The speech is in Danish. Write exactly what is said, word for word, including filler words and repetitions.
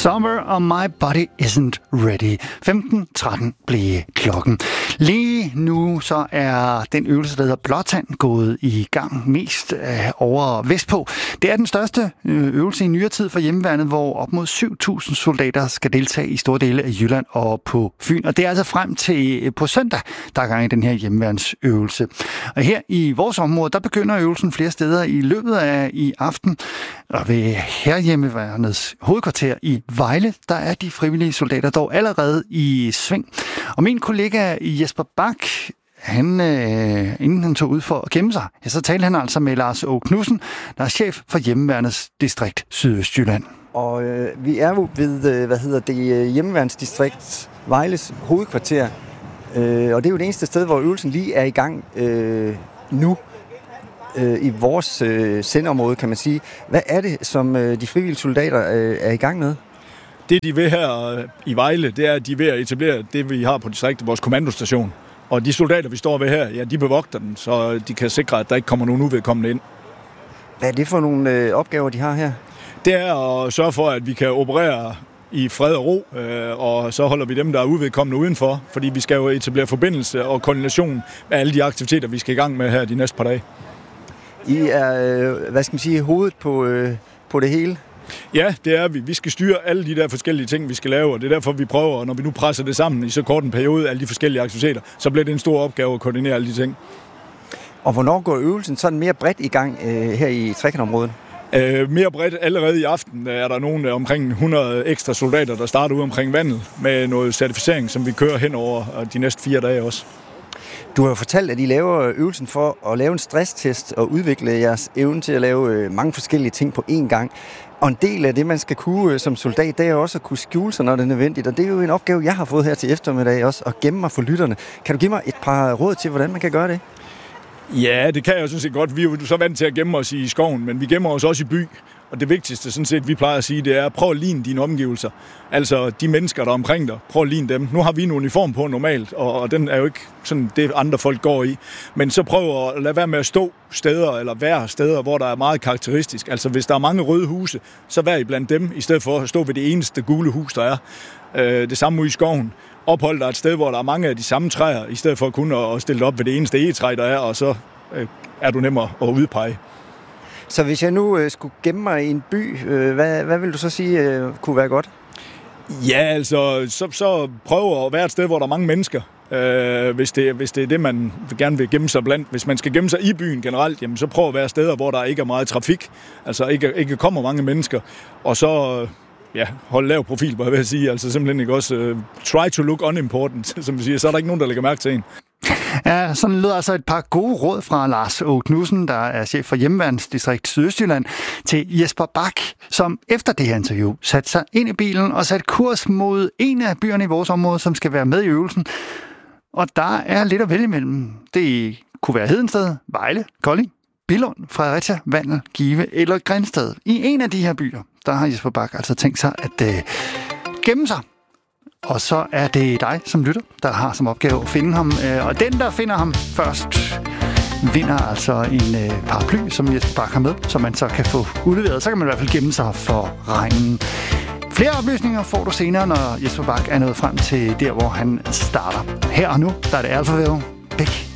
Summer og My Body Isn't Ready. femten tretten blev klokken. Lige nu så er den øvelse, der hedder Blåtand, gået i gang mest øh, over vestpå. Det er den største øvelse i nyere tid for hjemmeværnet, hvor op mod syv tusind soldater skal deltage i store dele af Jylland og på Fyn. Og det er altså frem til på søndag, der er gang i den her hjemmeværnsøvelse. Og her i vores område, der begynder øvelsen flere steder i løbet af i aften. Og ved Hærhjemmeværnets hovedkvarter i Vejle, der er de frivillige soldater dog allerede i sving. Og min kollega Jesper Bak, han, øh, inden han tog ud for at gemme sig, ja, så talte han altså med Lars Åge Knudsen, der er chef for Hjemmeværnets distrikt Sydøstjylland. Og øh, vi er jo ved, øh, hvad hedder det, Hjemmeværnsdistrikt Vejles hovedkvarter. Øh, og det er jo det eneste sted, hvor øvelsen lige er i gang øh, nu. I vores øh, sendeområde, kan man sige. Hvad er det, som øh, de frivillige soldater øh, er i gang med? Det, de vil her øh, i Vejle, det er, at de er ved at etablere det, vi har på distriktet, vores kommandostation. Og de soldater, vi står ved her, ja, de bevogter den, så de kan sikre, at der ikke kommer nogen uvedkommende ind. Hvad er det for nogle øh, opgaver, de har her? Det er at sørge for, at vi kan operere i fred og ro, øh, og så holder vi dem, der er uvedkommende udenfor, fordi vi skal jo etablere forbindelse og koordination med alle de aktiviteter, vi skal i gang med her de næste par dage. I er, hvad skal man sige, hovedet på, øh, på det hele? Ja, det er vi. Vi skal styre alle de der forskellige ting, vi skal lave, og det er derfor, vi prøver, når vi nu presser det sammen i så kort en periode, alle de forskellige aktiviteter, så bliver det en stor opgave at koordinere alle de ting. Og hvornår går øvelsen sådan mere bredt i gang øh, her i trekantområdet? Øh, mere bredt allerede i aften er der nogle omkring hundrede ekstra soldater, der starter ude omkring vandet med noget certificering, som vi kører hen over de næste fire dage også. Du har fortalt, at I laver øvelsen for at lave en stresstest og udvikle jeres evne til at lave mange forskellige ting på én gang. Og en del af det, man skal kunne som soldat, det er også at kunne skjule sig, når det er nødvendigt. Og det er jo en opgave, jeg har fået her til eftermiddag også, at gemme mig for lytterne. Kan du give mig et par råd til, hvordan man kan gøre det? Ja, det kan jeg sådan set godt. Vi er jo så vant til at gemme os i skoven, men vi gemmer os også i by. Og det vigtigste, sådan set, vi plejer at sige, det er at prøv at ligne dine omgivelser. Altså de mennesker, der er omkring dig. Prøv at ligne dem. Nu har vi en uniform på normalt, og, og den er jo ikke sådan det, andre folk går i. Men så prøv at lade være med at stå steder, eller være steder, hvor der er meget karakteristisk. Altså hvis der er mange røde huse, så vær I blandt dem, i stedet for at stå ved det eneste gule hus, der er. Øh, det samme ude i skoven. Ophold dig et sted, hvor der er mange af de samme træer, i stedet for kun at stille op ved det eneste egetræ, der er, og så øh, er du nemmere at udpege. Så hvis jeg nu øh, skulle gemme mig i en by, øh, hvad, hvad vil du så sige øh, kunne være godt? Ja, altså, så, så prøv at være et sted, hvor der er mange mennesker. Øh, hvis, det, hvis det er det, man gerne vil gemme sig blandt. Hvis man skal gemme sig i byen generelt, jamen, så prøv at være steder, hvor der ikke er meget trafik. Altså ikke, ikke kommer mange mennesker. Og så ja, hold lav profil, hvad jeg vil sige. Altså simpelthen ikke også uh, try to look unimportant, som vi siger. Så er der ikke nogen, der lægger mærke til en. Ja, sådan lyder altså et par gode råd fra Lars Åge Knudsen, der er chef for Hjemmeværnsdistrikt Sydøstjylland, til Jesper Bak, som efter det her interview satte sig ind i bilen og satte kurs mod en af byerne i vores område, som skal være med i øvelsen. Og der er lidt at vælge imellem. Det kunne være Hedensted, Vejle, Kolding, Billund, Fredericia, Vandel, Give eller Grindsted. I en af de her byer, der har Jesper Bak altså tænkt sig at øh, gemme sig. Og så er det dig som lytter, der har som opgave at finde ham. Og den, der finder ham først, vinder altså en øh, paraply, som Jesper Bak har med, som man så kan få udleveret. Så kan man i hvert fald gemme sig for regnen. Flere oplysninger får du senere, når Jesper Bak er nået frem til der, hvor han starter. Her og nu, der er det Alphaville. Big